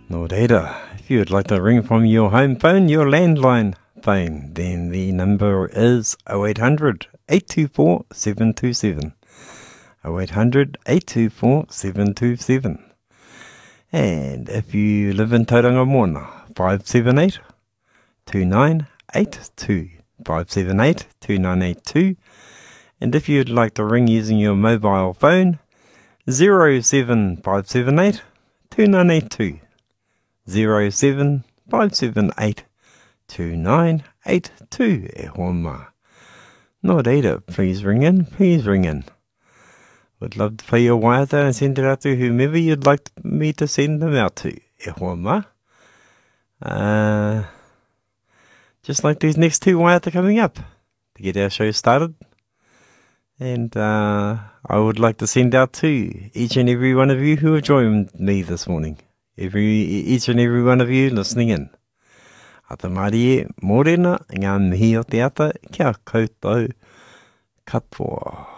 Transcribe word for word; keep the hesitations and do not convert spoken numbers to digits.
No data. If you would like to ring from your home phone, your landline phone, then the number is oh eight hundred, eight two four, seven two seven. oh eight hundred, eight two four, seven two seven. And if you live in Tauranga Moana, five seven eight, two nine eight two. five seven eight, two nine eight two. And if you'd like to ring using your mobile phone, zero seven five seven eight, two nine eight two. zero seven five seven eight, two nine eight two. E hoa. No reira, please ring in, please ring in. Would love to play your waiata and send it out to whomever you'd like me to send them out to. E hoa. Uh, just like these next two waiata coming up to get our show started. And uh, I would like to send out to each and every one of you who have joined me this morning. Every, each and every one of you listening in. Ata marie, mōrena, ngā mihi o te ata, kia koutou katoa.